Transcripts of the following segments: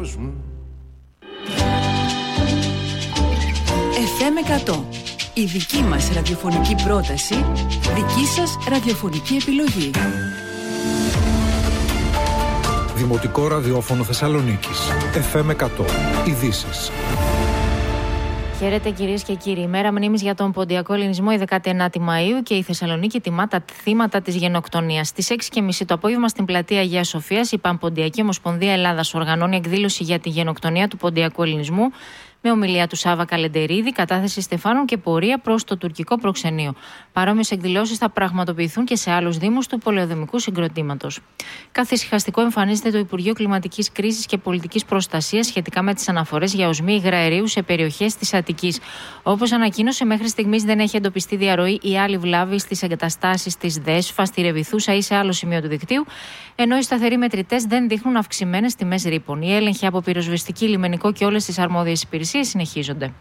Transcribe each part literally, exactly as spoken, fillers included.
μου. εφ εμ εκατό. Η δική μας ραδιοφωνική πρόταση, δική σας ραδιοφωνική επιλογή. Δημοτικό ραδιόφωνο Θεσσαλονίκης. εφ εμ εκατό. Ειδήσεις. Χαίρετε κυρίες και κύριοι. Μέρα μνήμης για τον ποντιακό ελληνισμό η δεκάτη ενάτη Μαΐου και η Θεσσαλονίκη τιμά τα θύματα της γενοκτονίας. Στις έξι και μισή το απόγευμα στην πλατεία Αγίας Σοφίας η Πανποντιακή Ομοσπονδία Ελλάδας οργανώνει εκδήλωση για τη γενοκτονία του ποντιακού ελληνισμού με ομιλία του Σάβα Καλεντερίδη, κατάθεση στεφάνων και πορεία προς το τουρκικό προξενείο. Παρόμοιες εκδηλώσεις θα πραγματοποιηθούν και σε άλλους δήμους του πολεοδομικού συγκροτήματος. Καθησυχαστικό εμφανίζεται το Υπουργείο Κλιματικής Κρίσης και Πολιτικής Προστασίας σχετικά με τις αναφορές για οσμή υγραερίου σε περιοχές της Αττικής. Όπως ανακοίνωσε, μέχρι στιγμής δεν έχει εντοπιστεί διαρροή ή άλλη βλάβη στις εγκαταστάσεις της ΔΕΣΦΑ, στη Ρεβιθούσα ή σε άλλο σημείο του δικτύου, ενώ οι σταθεροί μετρητές δεν δείχνουν αυξημένες τιμές ρήπων. Οι έλεγχοι από πυροσβεστική, λιμενικό και όλες τις αρμόδιες υπηρεσίες συνεχίζονται.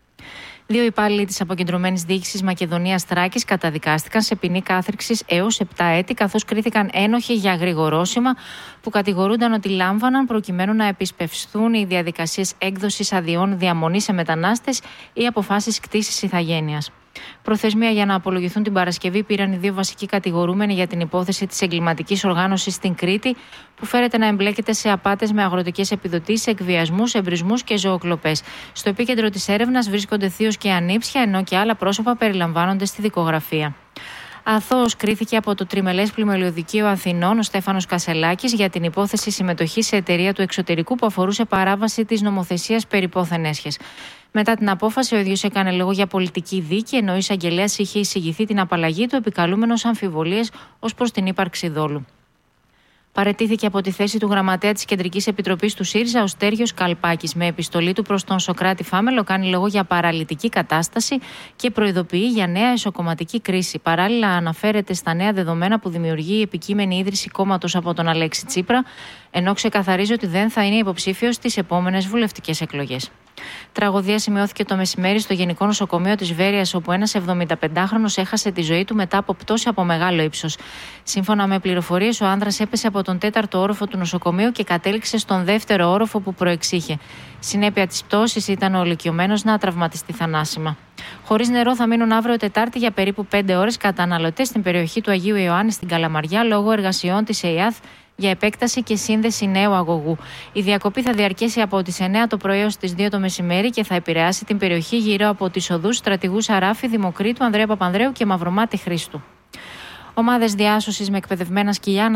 Δύο υπάλληλοι της αποκεντρωμένης διοίκησης Μακεδονίας Θράκης καταδικάστηκαν σε ποινή κάθριξης έως επτά έτη, καθώς κρίθηκαν ένοχοι για γρηγορόσημα που κατηγορούνταν ότι λάμβαναν προκειμένου να επισπευστούν οι διαδικασίες έκδοσης αδειών διαμονής σε μετανάστες ή αποφάσεις κτήσης ηθαγένειας. Προθεσμία για να απολογηθούν την Παρασκευή πήραν οι δύο βασικοί κατηγορούμενοι για την υπόθεση της εγκληματικής οργάνωσης στην Κρήτη, που φέρεται να εμπλέκεται σε απάτες με αγροτικές επιδοτήσεις, εκβιασμούς, εμπρισμούς και ζωοκλοπές. Στο επίκεντρο της έρευνας βρίσκονται θείος και ανήψια, ενώ και άλλα πρόσωπα περιλαμβάνονται στη δικογραφία. Αθώος κρίθηκε από το Τριμελές Πλημελιωδικείο Αθηνών ο Στέφανος Κασελάκης για την υπόθεση συμμετοχής σε εταιρεία του εξωτερικού που αφορούσε παράβαση της νομοθεσίας περί πόθεν έσχες. Μετά την απόφαση, ο ίδιος έκανε λόγο για πολιτική δίκη, ενώ ο εισαγγελέας είχε εισηγηθεί την απαλλαγή του, επικαλούμενος αμφιβολίες ως προς την ύπαρξη δόλου. Παραιτήθηκε από τη θέση του γραμματέα της Κεντρικής Επιτροπής του ΣΥΡΙΖΑ ο Στέργιος Καλπάκης. Με επιστολή του προς τον Σωκράτη Φάμελο, κάνει λόγο για παραλυτική κατάσταση και προειδοποιεί για νέα εσωκομματική κρίση. Παράλληλα, αναφέρεται στα νέα δεδομένα που δημιουργεί η επικείμενη ίδρυση κόμματος από τον Αλέξη Τσίπρα, ενώ ξεκαθαρίζει ότι δεν θα είναι υποψήφιος στις επόμενες βουλευτικές εκλογές. Τραγωδία σημειώθηκε το μεσημέρι στο Γενικό Νοσοκομείο της Βέρειας, όπου ένας εβδομηνταπεντάχρονος έχασε τη ζωή του μετά από πτώση από μεγάλο ύψος. Σύμφωνα με πληροφορίες, ο άνδρας έπεσε από τον τέταρτο όροφο του νοσοκομείου και κατέληξε στον δεύτερο όροφο που προεξήχε. Συνέπεια της πτώσης ήταν ο ηλικιωμένος να τραυματιστεί θανάσιμα. Χωρίς νερό θα μείνουν αύριο Τετάρτη για περίπου πέντε ώρες καταναλωτές στην περιοχή του Αγίου Ιωάννη στην Καλαμαριά λόγω εργασιών της ΕΙΑΘ για επέκταση και σύνδεση νέου αγωγού. Η διακοπή θα διαρκέσει από τις εννέα το πρωί ως τις δύο το μεσημέρι και θα επηρεάσει την περιοχή γύρω από τις οδούς Στρατηγού Σαράφη, Δημοκρίτου, Ανδρέα Παπανδρέου και Μαυρομάτη Χρήστου. Ομάδες διάσωσης με εκπαιδευμένα σκυλιά